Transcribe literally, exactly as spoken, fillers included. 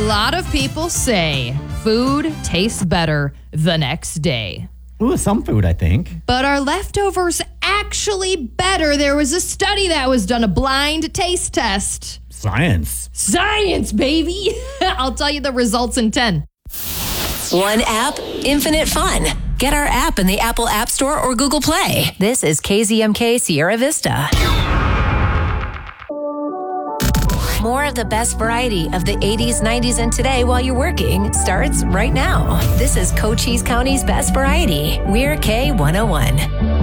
lot of people say food tastes better the next day. Ooh, some food, I think. But are leftovers actually better? There was a study that was done, a blind taste test. Science. Science, baby. I'll tell you the results in ten. One app, infinite fun. Get our app in the Apple App Store or Google Play. This is K Z M K Sierra Vista. More of the best variety of the eighties, nineties, and today while you're working starts right now. This is Cochise County's best variety. We're K one oh one.